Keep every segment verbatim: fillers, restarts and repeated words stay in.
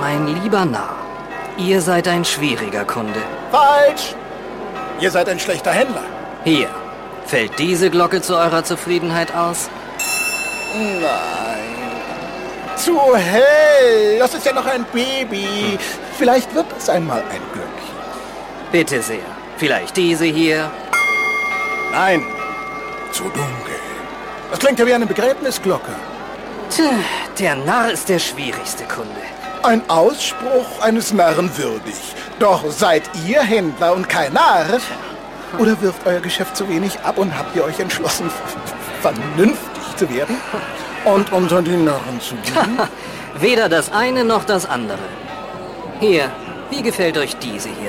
Mein lieber Narr, ihr seid ein schwieriger Kunde. Falsch! Ihr seid ein schlechter Händler. Hier, fällt diese Glocke zu eurer Zufriedenheit aus? Nein. Zu hell. Das ist ja noch ein Baby. Vielleicht wird es einmal ein Glöckchen. Bitte sehr. Vielleicht diese hier? Nein. Zu dunkel. Das klingt ja wie eine Begräbnisglocke. Tja, der Narr ist der schwierigste Kunde. Ein Ausspruch eines Narren würdig. Doch seid ihr Händler und kein Narr? Oder wirft euer Geschäft zu wenig ab und habt ihr euch entschlossen, vernünftig zu werden und unter die Narren zu gehen? Weder das eine noch das andere. Hier, wie gefällt euch diese hier?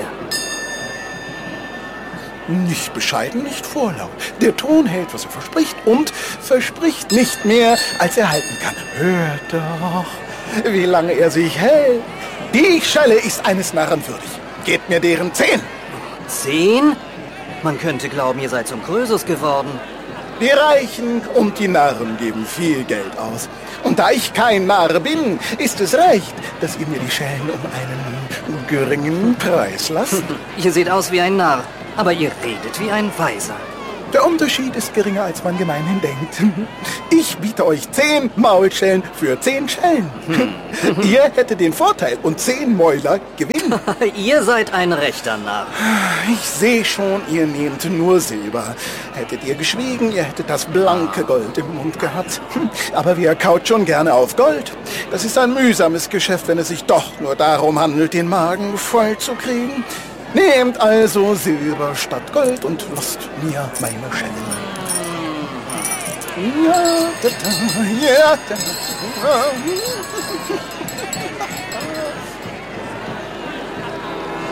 Nicht bescheiden, nicht vorlaut. Der Ton hält, was er verspricht und verspricht nicht mehr, als er halten kann. Hört doch, wie lange er sich hält. Die Schelle ist eines Narren würdig. Gebt mir deren zehn. Zehn? Man könnte glauben, ihr seid zum Krösus geworden. Die Reichen und die Narren geben viel Geld aus. Und da ich kein Narr bin, ist es recht, dass ihr mir die Schellen um einen geringen Preis lasst. Ihr seht aus wie ein Narr, aber ihr redet wie ein Weiser. Der Unterschied ist geringer, als man gemeinhin denkt. Ich biete euch zehn Maulschellen für zehn Schellen. Hm. Ihr hättet den Vorteil und zehn Mäuler gewinnen. Ihr seid ein rechter Narr. Ich sehe schon, ihr nehmt nur Silber. Hättet ihr geschwiegen, ihr hättet das blanke Gold im Mund gehabt. Aber wir kaut schon gerne auf Gold. Das ist ein mühsames Geschäft, wenn es sich doch nur darum handelt, den Magen voll zu kriegen. Nehmt also Silber statt Gold und lasst mir meine Schellen. Ja, da, da, ja, da.